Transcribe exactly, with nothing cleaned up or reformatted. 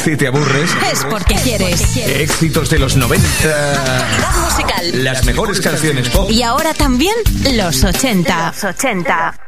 Si te aburres, es porque quieres. Éxitos de los noventa. Calidad musical. Las mejores canciones pop. Y ahora también los ochenta. Los ochenta.